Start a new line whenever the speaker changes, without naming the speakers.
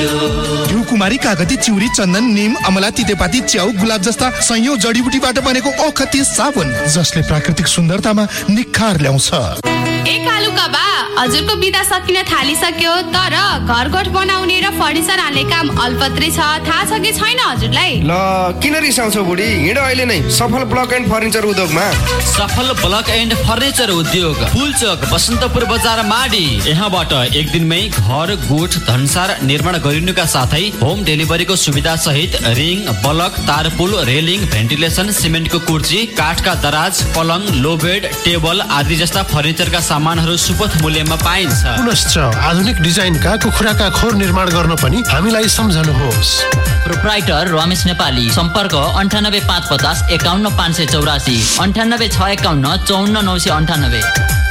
घिउकुमारी, कागती, चिउरी, चन्दन, निम, अमला, तितेपाती, च्याउ, गुलाब जस्ता सयौं जडीबुटीबाट बनेको औखती साबुन जसले प्राकृतिक सुन्दरतामा निखार ल्याउँछ।
कालुका बा, हजुरको बिदा सकिन थालिसक्यो, तर घरगोठ बनाउने र फर्निचर हाल्ने काम अल्पत्रै छ। थाहा छ कि छैन हजुरलाई?
ल किन रिसाउँछौ बुढी? हिँड अहिले नै सफल ब्लक एन्ड फर्निचर उद्योगमा।
सफल ब्लक एन्ड फर्निचर उद्योग, फुलचोक, बसन्तपुर बजार, माडी। यहाँबाट एक दिनमै घर, गोठ, धनसार निर्माण गरिनुका साथै होम डेलिभरीको सुविधा सहित रिङ, बलक, तारपुल, रेलिङ, भेन्टिलेसन, सिमेन्टको कुर्ची, काठका दराज, पलङ, लो बेड, टेबल आदि जस्ता फर्निचरका सामानहरू सुपथ मूल्यमा पाइन्छ।
पुनश्च आधुनिक डिजाइनका कुखुराका खोर निर्माण गर्न पनि हामीलाई सम्झनुहोस्।
प्रोप्राइटर रमेश नेपाली, सम्पर्क 98 550 51 584, 98 651 54 998।